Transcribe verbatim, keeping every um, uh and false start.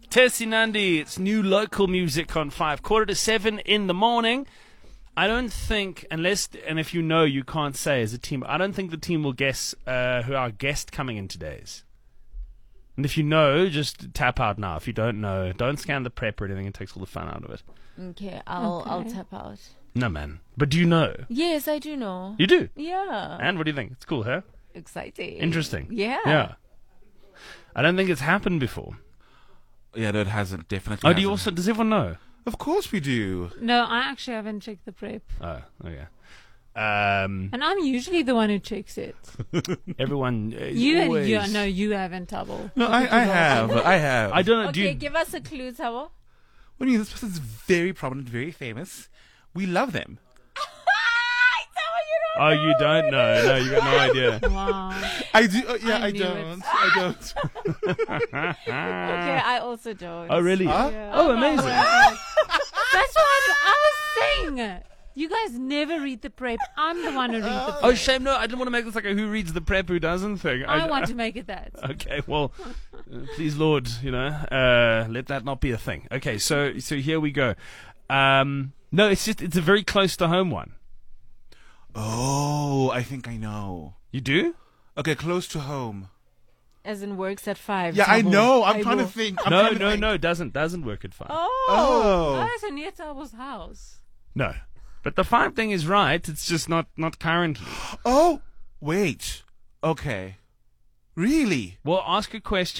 Tessie Nandi, it's new local music on five. Quarter to seven in the morning. I don't think, unless, and if you know, you can't say as a team, I don't think the team will guess uh, who our guest coming in today is. And if you know, just tap out now. If you don't know, don't scan the prep or anything. It takes all the fun out of it. Okay, I'll Okay. I'll tap out. No, man. But do you know? Yes, I do know. You do? Yeah. And what do you think? It's cool, huh? Exciting. Interesting. Yeah. Yeah. I don't think it's happened before. Yeah, no, it hasn't. Definitely Oh, do you hasn't. also, does everyone know? Of course we do. No, I actually haven't checked the prep. Oh, okay. Um, And I'm usually the one who checks it. everyone is You, always... you no, you haven't, Tabo. No, I, I have. I have. I don't know. Do Okay, you, give us a clue, Tabo. When you, this person's very prominent, very famous. We love them. oh, you don't know. No, you got no idea. Wow. I do. Uh, yeah, I I, knew don't. it. I don't. Okay, I also don't. Oh, really? Huh? Yeah. Oh, amazing. That's what I was saying. You guys never read the prep. I'm the one who reads the prep. Oh, shame. No, I didn't want to make this like a who reads the prep, who doesn't thing. I want to make it that. Okay, well, uh, please, Lord, you know, uh, let that not be a thing. Okay, so so here we go. Um, no, it's just it's a very close to home one. Oh, I think I know. You do? Okay, close to home. As in works at five. Yeah, I Tabo. know. I'm I trying to will. think. I'm no, trying to no, think. no. Doesn't doesn't work at five. Oh. Oh. Oh, so near Tabo's house. No, but the five thing is right. It's just not not currently. Oh, wait. Okay. Really? Well, ask a question.